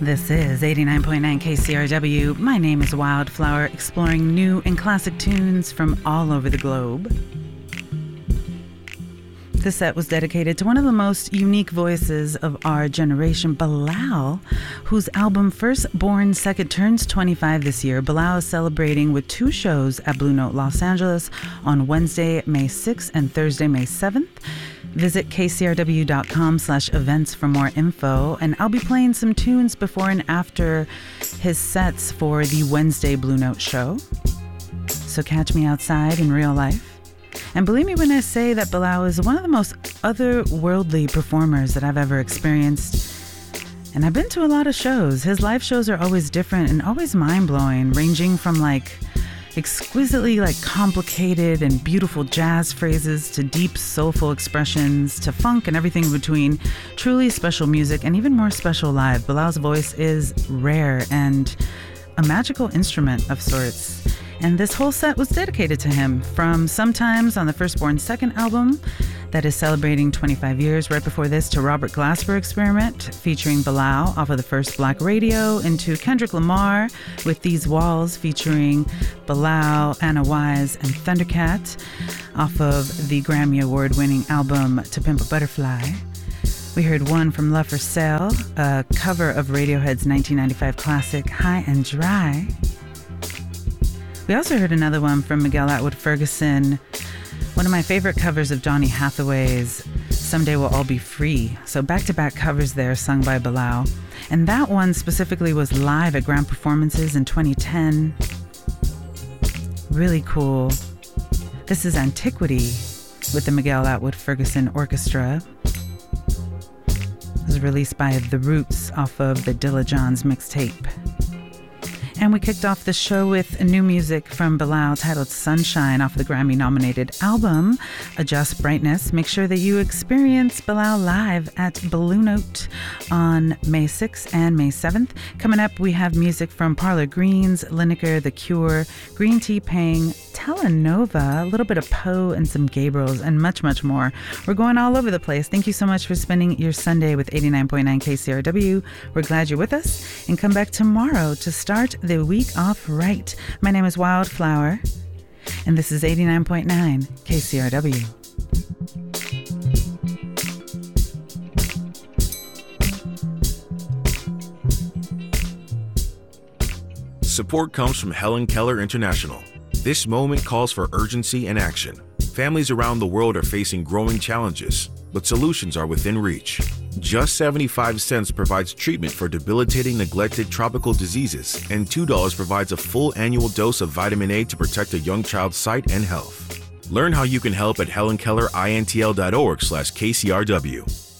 This is 89.9 KCRW. My name is Wildflower, exploring new and classic tunes from all over the globe. This set was dedicated to one of the most unique voices of our generation, Bilal, whose album Firstborn Second turns 25 this year. Bilal is celebrating with two shows at Blue Note Los Angeles on Wednesday, May 6th and Thursday, May 7th. Visit kcrw.com/events for more info, and I'll be playing some tunes before and after his sets for the Wednesday Blue Note show. So catch me outside in real life. And believe me when I say that Bilal is one of the most otherworldly performers that I've ever experienced. And I've been to a lot of shows. His live shows are always different and always mind-blowing, ranging from exquisitely complicated and beautiful jazz phrases to deep soulful expressions to funk and everything in between. Truly special music, and even more special live. Bilal's voice is rare and a magical instrument of sorts. And this whole set was dedicated to him, from Sometimes on the Firstborn Second album that is celebrating 25 years. Right before this, to Robert Glasper Experiment featuring Bilal off of the first Black Radio, into Kendrick Lamar with These Walls featuring Bilal, Anna Wise, and Thundercat off of the Grammy Award-winning album To Pimp a Butterfly. We heard one from La For Sale, a cover of Radiohead's 1995 classic High and Dry. We also heard another one from Miguel Atwood Ferguson, one of my favorite covers of Donny Hathaway's Someday We'll All Be Free. So back-to-back covers there sung by Bilal. And that one specifically was live at Grand Performances in 2010. Really cool. This is Antiquity with the Miguel Atwood Ferguson Orchestra. It was released by The Roots off of the Dilla Johns mixtape. And we kicked off the show with new music from Bilal titled Sunshine off the Grammy-nominated album Adjust Brightness. Make sure that you experience Bilal live at Blue Note on May 6th and May 7th. Coming up, we have music from Parlor Greens, Lineker, The Cure, Green Tea Pang, Telenova, a little bit of Poe and some Gabriels, and much, much more. We're going all over the place. Thank you so much for spending your Sunday with 89.9 KCRW. We're glad you're with us, and come back tomorrow to start the week off right. My name is Wildflower, and this is 89.9 KCRW. Support comes from Helen Keller International. This moment calls for urgency and action. Families around the world are facing growing challenges, but solutions are within reach. Just 75 cents provides treatment for debilitating neglected tropical diseases, and $2 provides a full annual dose of vitamin A to protect a young child's sight and health. Learn how you can help at HelenKellerINTL.org/KCRW.